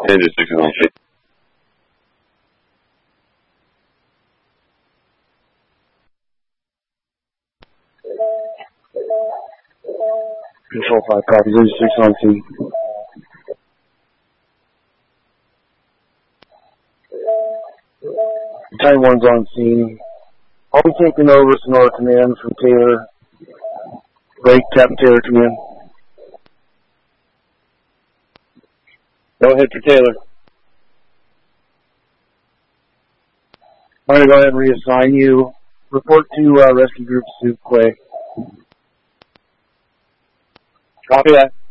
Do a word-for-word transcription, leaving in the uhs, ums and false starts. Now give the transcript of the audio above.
Engine six is on six. Control five copies, Engine six on scene. Battalion one's on scene. I'll be taking over Sonora Command from Taylor. Blake, Captain Taylor, come in. Go ahead for Taylor. I'm going to go ahead and reassign you. Report to uh, Rescue Group Soup Clay. Copy that.